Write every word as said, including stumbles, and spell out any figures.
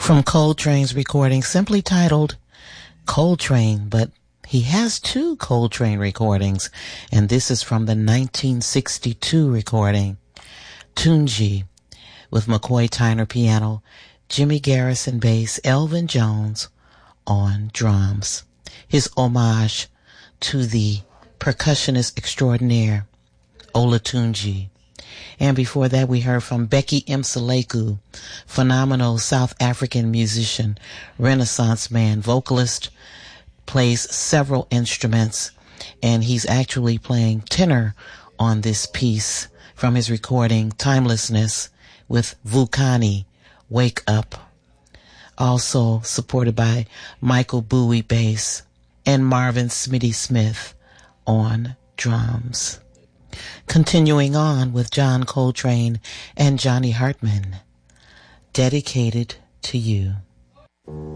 from Coltrane's recording, simply titled Coltrane, but he has two Coltrane recordings, and this is from the nineteen sixty-two recording. Tunji, with McCoy Tyner piano, Jimmy Garrison bass, Elvin Jones on drums. His homage to the percussionist extraordinaire, Olatunji. And before that, we heard from Becky Mseleku, phenomenal South African musician, Renaissance man, vocalist, plays several instruments, and he's actually playing tenor on this piece from his recording, Timelessness, with Vukani, Wake Up. Also supported by Michael Bowie bass and Marvin Smitty Smith on drums. Continuing on with John Coltrane and Johnny Hartman, Dedicated to You.